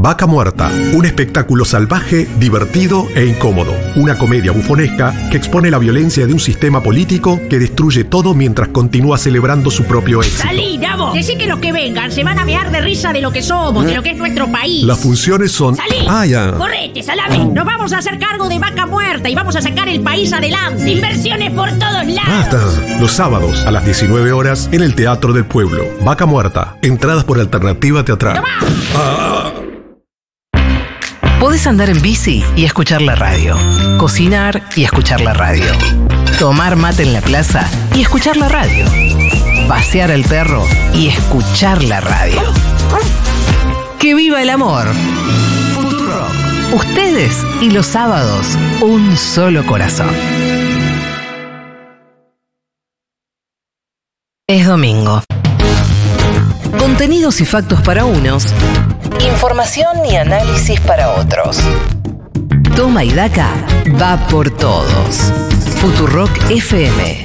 Vaca Muerta, un espectáculo salvaje, divertido e incómodo. Una comedia bufonesca que expone la violencia de un sistema político que destruye todo mientras continúa celebrando su propio éxito. ¡Salí, Nabo! Decí que los que vengan se van a mear de risa de lo que somos, de lo que es nuestro país. Las funciones son... ¡Salí! ¡Ah, ya! ¡Correte, salame! Nos vamos a hacer cargo de Vaca Muerta y vamos a sacar el país adelante. Inversiones por todos lados. ¡Basta! Los sábados a las 19 horas en el Teatro del Pueblo. Vaca Muerta. Entradas por Alternativa Teatral. Podés andar en bici y escuchar la radio. Cocinar y escuchar la radio. Tomar mate en la plaza y escuchar la radio. Pasear al perro y escuchar la radio. ¡Que viva el amor! Futurock. Ustedes y los sábados, un solo corazón. Es domingo. Contenidos y factos para unos. Información y análisis para otros. Toma y daca va por todos. Futurock FM